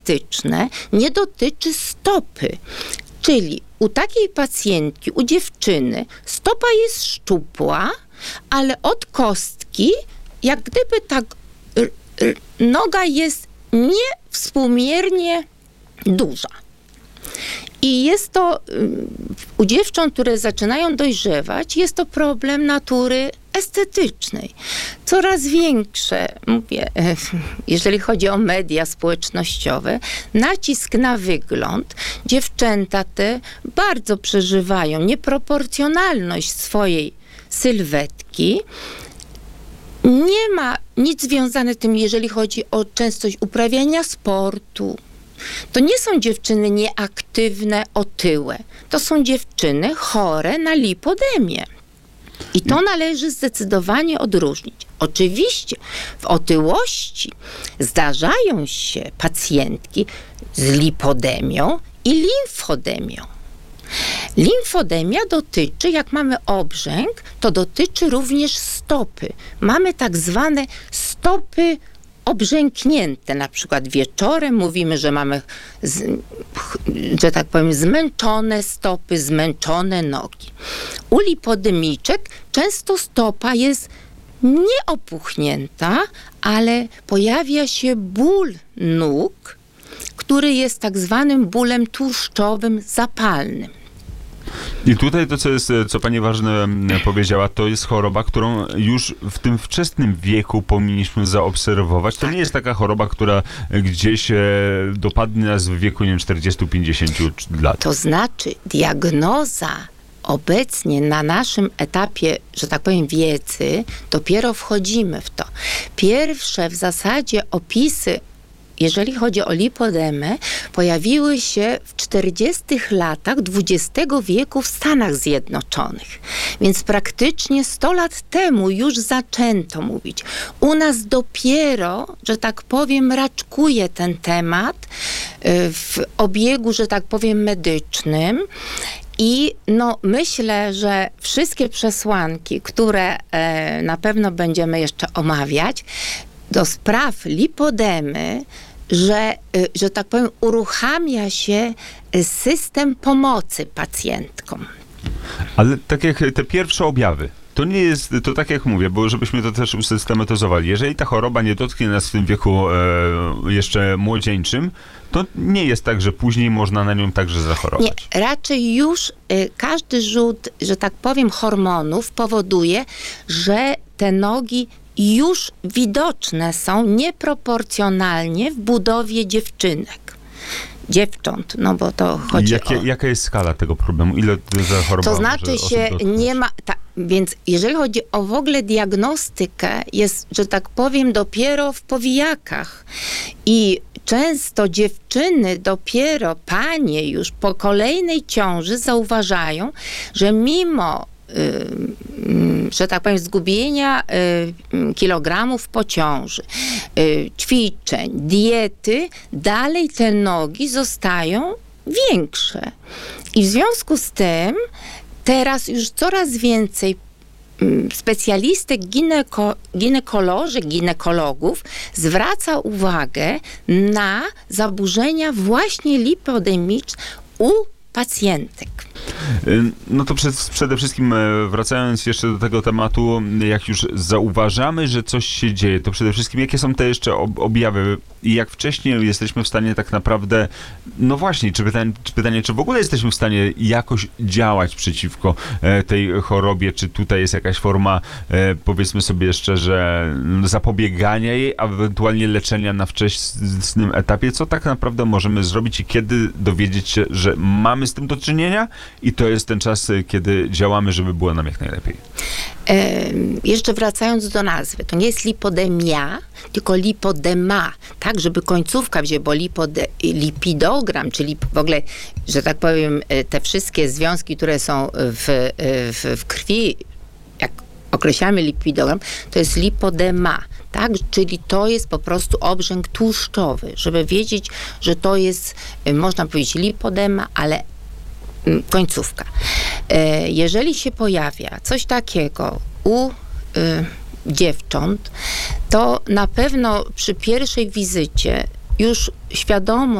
estetyczne nie dotyczy stopy. Czyli u takiej pacjentki, u dziewczyny stopa jest szczupła, ale od kostki jak gdyby tak noga jest niewspółmiernie duża. I jest to u dziewcząt, które zaczynają dojrzewać, jest to problem natury estetycznej. Coraz większe, mówię, jeżeli chodzi o media społecznościowe, nacisk na wygląd. Dziewczęta te bardzo przeżywają nieproporcjonalność swojej sylwetki. Nie ma nic związane z tym, jeżeli chodzi o częstość uprawiania sportu. To nie są dziewczyny nieaktywne, otyłe. To są dziewczyny chore na lipodemię. I to należy zdecydowanie odróżnić. Oczywiście w otyłości zdarzają się pacjentki z lipodemią i limfodemią. Limfodemia dotyczy, jak mamy obrzęk, to dotyczy również stopy. Mamy tak zwane stopy obrzęknięte, na przykład wieczorem mówimy, że mamy, że tak powiem, zmęczone stopy, zmęczone nogi. U lipodemiczek często stopa jest nieopuchnięta, ale pojawia się ból nóg, który jest tak zwanym bólem tłuszczowym zapalnym. I tutaj to, co pani ważne powiedziała, to jest choroba, którą już w tym wczesnym wieku powinniśmy zaobserwować. To nie jest taka choroba, która gdzieś dopadnie nas w wieku, nie wiem, 40-50 lat. To znaczy diagnoza obecnie na naszym etapie, że tak powiem, wiedzy, dopiero wchodzimy w to. Pierwsze w zasadzie opisy, jeżeli chodzi o lipodemę, pojawiły się w 40 latach XX wieku w Stanach Zjednoczonych. Więc praktycznie 100 lat temu już zaczęto mówić. U nas dopiero, że tak powiem, raczkuje ten temat w obiegu, że tak powiem, medycznym. I myślę, że wszystkie przesłanki, które na pewno będziemy jeszcze omawiać, do spraw lipodemy, że tak powiem, uruchamia się system pomocy pacjentkom. Ale tak jak te pierwsze objawy, to nie jest, to tak jak mówię, bo żebyśmy to też usystematyzowali. Jeżeli ta choroba nie dotknie nas w tym wieku jeszcze młodzieńczym, to nie jest tak, że później można na nią także zachorować. Nie, raczej już każdy rzut, że tak powiem, hormonów powoduje, że te nogi już widoczne są nieproporcjonalnie w budowie dziewcząt, bo to chodzi Jaka jest skala tego problemu? Ile za choroba? To znaczy się nie ma, więc jeżeli chodzi o w ogóle diagnostykę, jest, że tak powiem, dopiero w powijakach i często dziewczyny dopiero, panie już po kolejnej ciąży zauważają, że mimo że tak powiem, zgubienia kilogramów po ciąży, ćwiczeń, diety, dalej te nogi zostają większe. I w związku z tym teraz już coraz więcej specjalistek, ginekologów zwraca uwagę na zaburzenia właśnie lipodemiczne u pacjentek. No to przede wszystkim wracając jeszcze do tego tematu, jak już zauważamy, że coś się dzieje, to przede wszystkim jakie są te jeszcze objawy i jak wcześniej jesteśmy w stanie tak naprawdę, no właśnie, czy pytanie, czy w ogóle jesteśmy w stanie jakoś działać przeciwko tej chorobie, czy tutaj jest jakaś forma, powiedzmy sobie szczerze, zapobiegania jej, a ewentualnie leczenia na wczesnym etapie, co tak naprawdę możemy zrobić i kiedy dowiedzieć się, że mamy z tym do czynienia i to jest ten czas, kiedy działamy, żeby było nam jak najlepiej. Jeszcze wracając do nazwy, to nie jest lipodemia, tylko lipodema, tak, żeby końcówka wzięła, bo lipidogram, czyli w ogóle, że tak powiem, te wszystkie związki, które są w krwi, jak określamy lipidogram, to jest lipodema, tak, czyli to jest po prostu obrzęk tłuszczowy, żeby wiedzieć, że to jest, można powiedzieć, lipodema, ale końcówka. Jeżeli się pojawia coś takiego u dziewcząt, to na pewno przy pierwszej wizycie już świadomo